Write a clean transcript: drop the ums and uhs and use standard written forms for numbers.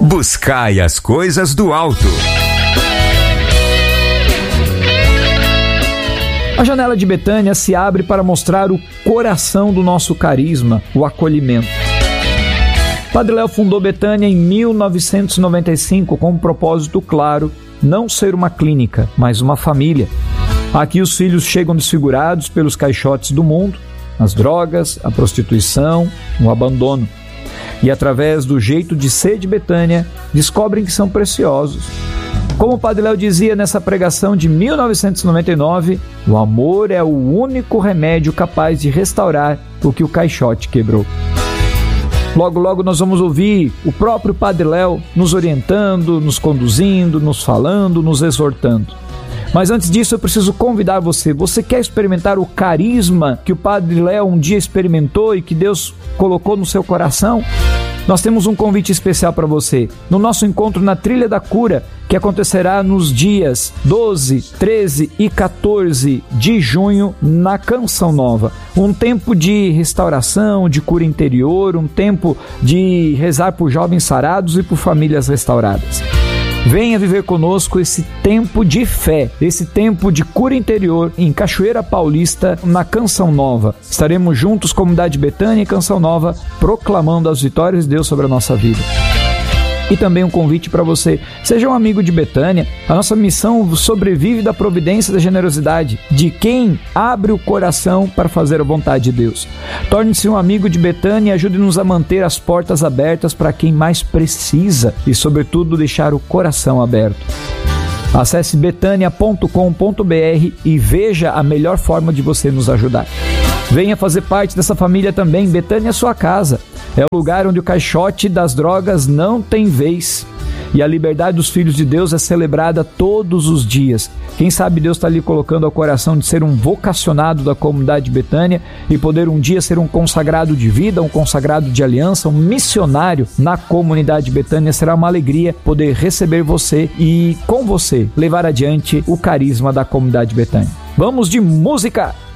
Buscai as coisas do alto. A janela de Betânia se abre para mostrar o coração do nosso carisma, o acolhimento. Padre Léo fundou Betânia em 1995 com um propósito claro: não ser uma clínica, mas uma família. Aqui os filhos chegam desfigurados pelos caixotes do mundo, as drogas, a prostituição, o abandono. E através do jeito de ser de Betânia, descobrem que são preciosos. Como o Padre Léo dizia nessa pregação de 1999, o amor é o único remédio capaz de restaurar o que o caixote quebrou. Logo, logo nós vamos ouvir o próprio Padre Léo nos orientando, nos conduzindo, nos falando, nos exortando. Mas antes disso eu preciso convidar você. Você quer experimentar o carisma que o Padre Léo um dia experimentou e que Deus colocou no seu coração? Nós temos um convite especial para você. No nosso encontro na Trilha da Cura, que acontecerá nos dias 12, 13 e 14 de junho na Canção Nova. Um tempo de restauração, de cura interior, um tempo de rezar por jovens sarados e por famílias restauradas. Venha viver conosco esse tempo de fé, esse tempo de cura interior em Cachoeira Paulista, na Canção Nova. Estaremos juntos, Comunidade Betânia e Canção Nova, proclamando as vitórias de Deus sobre a nossa vida. E também um convite para você: seja um amigo de Betânia. A nossa missão sobrevive da providência e da generosidade de quem abre o coração para fazer a vontade de Deus. Torne-se um amigo de Betânia e ajude-nos a manter as portas abertas para quem mais precisa e, sobretudo, deixar o coração aberto. Acesse betania.com.br e veja a melhor forma de você nos ajudar. Venha fazer parte dessa família também. Betânia é sua casa. É o lugar onde o caixote das drogas não tem vez. E a liberdade dos filhos de Deus é celebrada todos os dias. Quem sabe Deus está lhe colocando ao coração de ser um vocacionado da Comunidade Betânia e poder um dia ser um consagrado de vida, um consagrado de aliança, um missionário na Comunidade Betânia. Será uma alegria poder receber você e, com você, levar adiante o carisma da Comunidade Betânia. Vamos de música!